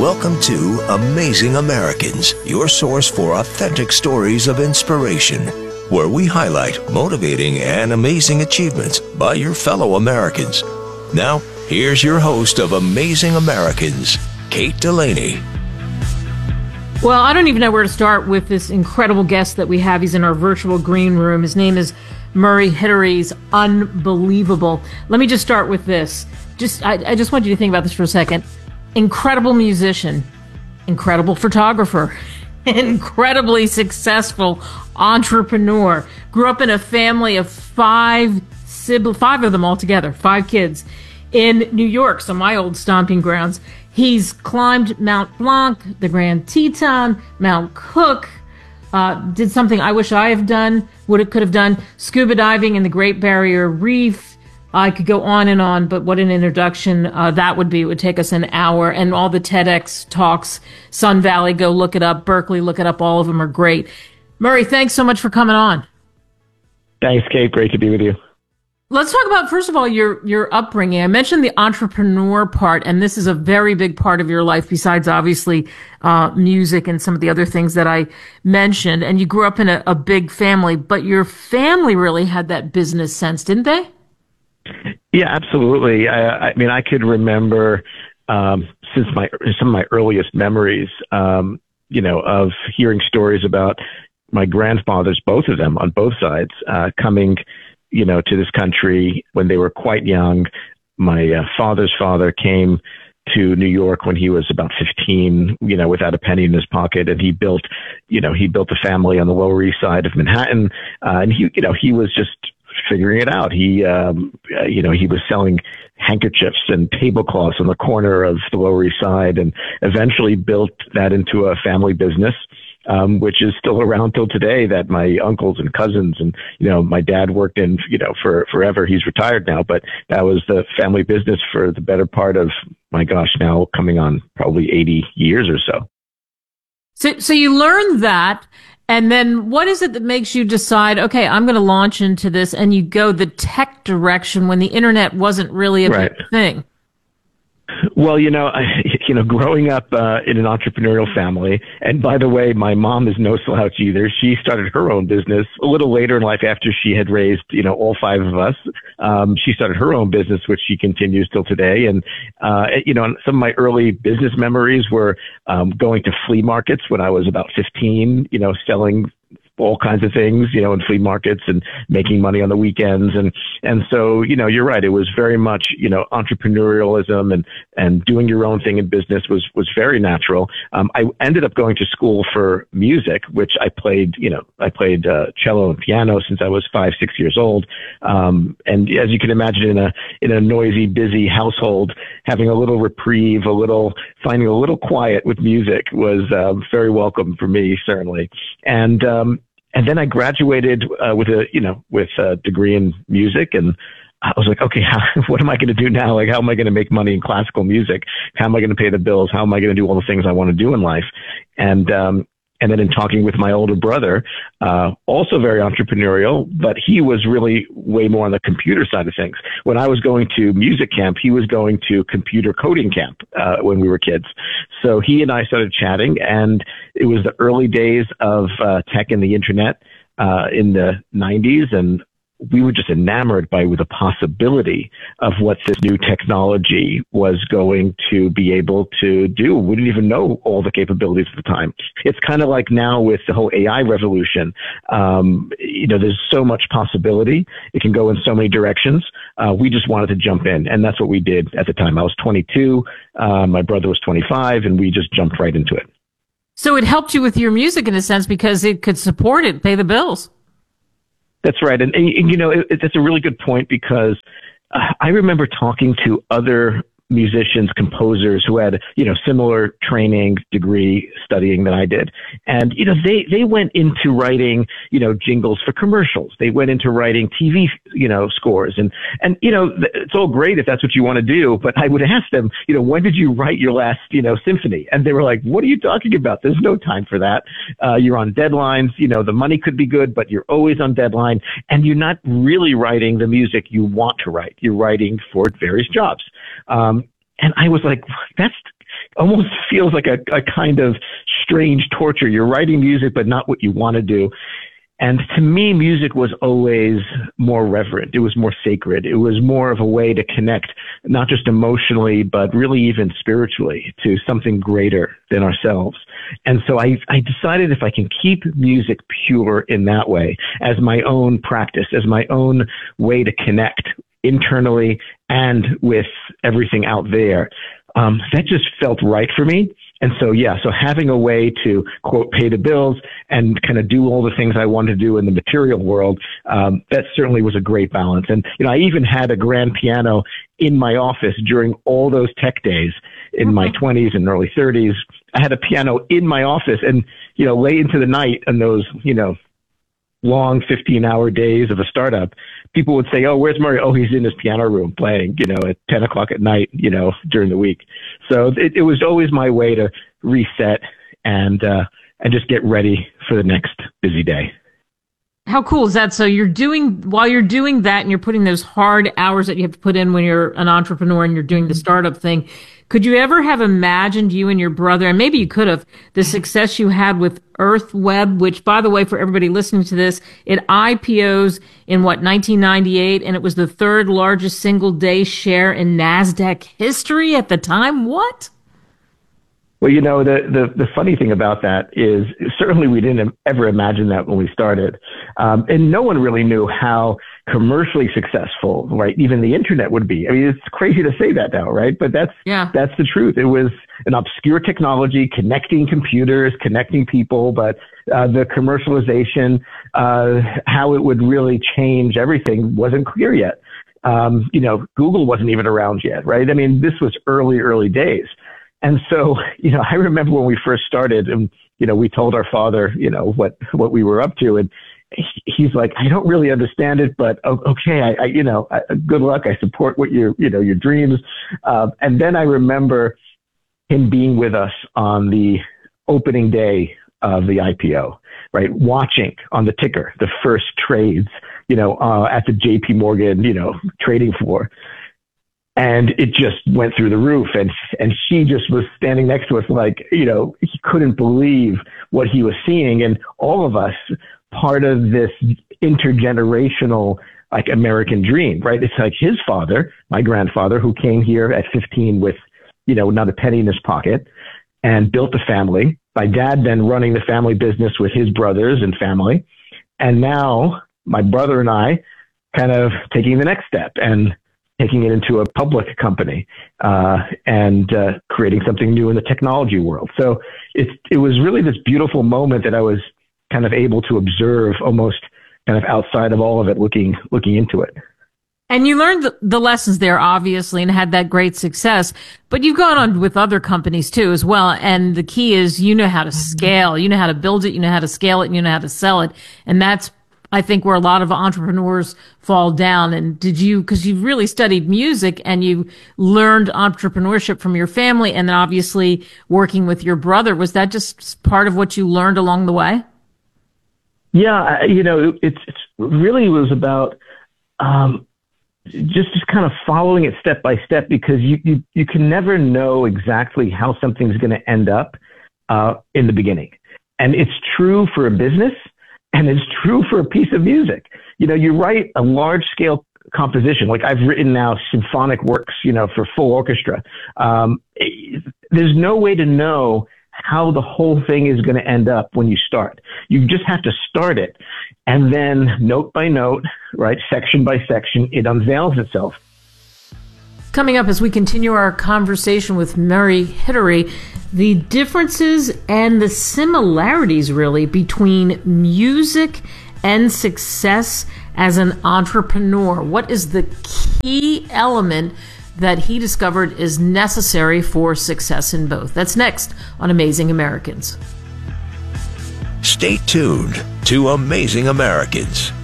Welcome to Amazing Americans, your source for authentic stories of inspiration, where we highlight motivating and amazing achievements by your fellow Americans. Now, here's your host of Amazing Americans, Kate Delaney. Well, I don't even know where to start with this incredible guest that we have. He's in our virtual green room. His name is Murray Hittery. He's unbelievable. Let me just start with this. I just want you to think about this for a second. Incredible musician, incredible photographer, incredibly successful entrepreneur. Grew up in a family of five of them altogether, 5 kids in New York, so my old stomping grounds. He's climbed Mount Blanc, the Grand Teton, Mount Cook, did something I wish I have done, could have done, scuba diving in the Great Barrier Reef. I could go on, but what an introduction that would be. It would take us an hour. And all the TEDx talks, Sun Valley, go look it up. Berkeley, look it up. All of them are great. Murray, thanks so much for coming on. Thanks, Kate. Great to be with you. Let's talk about, first of all, your upbringing. I mentioned the entrepreneur part, and this is a very big part of your life, besides obviously music and some of the other things that I mentioned. And you grew up in a big family, but your family really had that business sense, didn't they? Yeah, absolutely. I mean, I could remember since some of my earliest memories, of hearing stories about my grandfathers, both of them on both sides, coming to this country when they were quite young. My father's father came to New York when he was about 15, without a penny in his pocket. And he built a family on the Lower East Side of Manhattan. And he was just figuring it out. He was selling handkerchiefs and tablecloths on the corner of the Lower East Side and eventually built that into a family business. Which is still around till today, that my uncles and cousins and, my dad worked in, for forever. He's retired now, but that was the family business for the better part of, now coming on probably 80 years or so. So you learned that. And then what is it that makes you decide, okay, I'm going to launch into this, and you go the tech direction when the internet wasn't really a big thing? Well, growing up in an entrepreneurial family, and by the way, my mom is no slouch either. She started her own business a little later in life after she had raised, all 5 of us. She started her own business, which she continues till today. And, some of my early business memories were going to flea markets when I was about 15, selling all kinds of things, in flea markets and making money on the weekends. And so, you're right. It was very much, entrepreneurialism and doing your own thing in business was very natural. I ended up going to school for music, which I played cello and piano since I was 5, 6 years old. And as you can imagine, in a noisy, busy household, having a little reprieve, finding a little quiet with music was very welcome for me, certainly. And then I graduated with a degree in music, and I was like, okay, what am I going to do now? Like, how am I going to make money in classical music? How am I going to pay the bills? How am I going to do all the things I want to do in life? And then in talking with my older brother, also very entrepreneurial, but he was really way more on the computer side of things. When I was going to music camp, he was going to computer coding camp when we were kids. So he and I started chatting, and it was the early days of tech and the internet in the 90s, and we were just enamored by the possibility of what this new technology was going to be able to do. We didn't even know all the capabilities at the time. It's kind of like now with the whole AI revolution. There's so much possibility. It can go in so many directions. We just wanted to jump in, and that's what we did at the time. I was 22, my brother was 25, and we just jumped right into it. So it helped you with your music in a sense because it could support it, pay the bills. That's right. And that's a really good point, because I remember talking to other musicians, composers who had, similar training, degree, studying that I did. And, they went into writing, jingles for commercials. They went into writing TV, scores. And, it's all great if that's what you want to do. But I would ask them, when did you write your last, symphony? And they were like, what are you talking about? There's no time for that. You're on deadlines. The money could be good, but you're always on deadline. And you're not really writing the music you want to write. You're writing for various jobs. And I was like, almost feels like a kind of strange torture. You're writing music, but not what you want to do. And to me, music was always more reverent. It was more sacred. It was more of a way to connect, not just emotionally, but really even spiritually to something greater than ourselves. And so I decided if I can keep music pure in that way, as my own practice, as my own way to connect internally and with everything out there, that just felt right for me. And so, so having a way to, quote, pay the bills and kind of do all the things I wanted to do in the material world, that certainly was a great balance. And, I even had a grand piano in my office during all those tech days in my 20s and early 30s. I had a piano in my office and, late into the night and those, long 15-hour days of a startup, people would say, "Oh, where's Murray?" "Oh, he's in his piano room playing, at 10 o'clock at night, during the week." So it was always my way to reset and just get ready for the next busy day. How cool is that? So while you're doing that and you're putting those hard hours that you have to put in when you're an entrepreneur and you're doing the startup thing, could you ever have imagined, you and your brother, and maybe you could have, the success you had with EarthWeb, which, by the way, for everybody listening to this, it IPOs in 1998, and it was the third largest single day share in NASDAQ history at the time? What? Well, the funny thing about that is certainly we didn't ever imagine that when we started. And no one really knew how commercially successful, right, even the internet would be. I mean, it's crazy to say that now, right? But that's the truth. It was an obscure technology connecting computers, connecting people, but the commercialization, how it would really change everything wasn't clear yet. Google wasn't even around yet, right? I mean, this was early days. And so, I remember when we first started and, we told our father, what we were up to. And he's like, "I don't really understand it, but okay, good luck. I support what your dreams." And then I remember him being with us on the opening day of the IPO, right? Watching on the ticker, the first trades, at the JP Morgan, trading floor. And it just went through the roof. And she just was standing next to us like, he couldn't believe what he was seeing. And all of us, part of this intergenerational, like, American dream, right? It's like his father, my grandfather, who came here at 15 with, not a penny in his pocket and built a family. My dad then running the family business with his brothers and family. And now my brother and I kind of taking the next step and taking it into a public company, and creating something new in the technology world. So it was really this beautiful moment that I was kind of able to observe almost kind of outside of all of it, looking into it. And you learned the lessons there, obviously, and had that great success. But you've gone on with other companies too, as well. And the key is, how to scale, how to build it, how to scale it, and how to sell it. And that's, I think, where a lot of entrepreneurs fall down. And because you've really studied music and you learned entrepreneurship from your family and then obviously working with your brother, was that just part of what you learned along the way? Yeah, it's really was about just kind of following it step by step, because you can never know exactly how something's going to end up in the beginning. And it's true for a business. And it's true for a piece of music. You write a large scale composition, like I've written now symphonic works, for full orchestra. There's no way to know how the whole thing is going to end up when you start. You just have to start it. And then note by note, right, section by section, it unveils itself. Coming up as we continue our conversation with Murray Hidary, the differences and the similarities really between music and success as an entrepreneur. What is the key element that he discovered is necessary for success in both? That's next on Amazing Americans. Stay tuned to Amazing Americans.